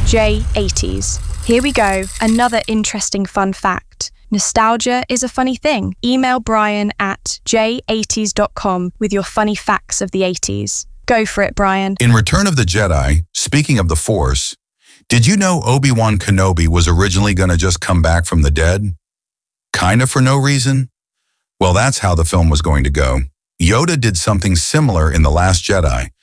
J80s. Here we go, another interesting fun fact. Nostalgia is a funny thing. Email Brian at j80s.com with your funny facts of the 80s. Go for it, Brian. In Return of the Jedi, speaking of the Force, did you know Obi-Wan Kenobi was originally going to just come back from the dead? Kind of for no reason? Well, that's how the film was going to go. Yoda did something similar in The Last Jedi,